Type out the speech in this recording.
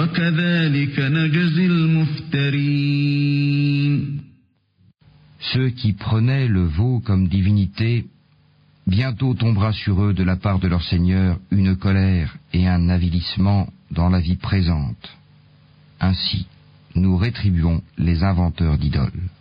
وكذلك نجزي المفترين. Ceux qui prenaient le veau comme divinité, bientôt tombera sur eux de la part de leur Seigneur une colère et un avilissement dans la vie présente. Ainsi, nous rétribuons les inventeurs d'idoles.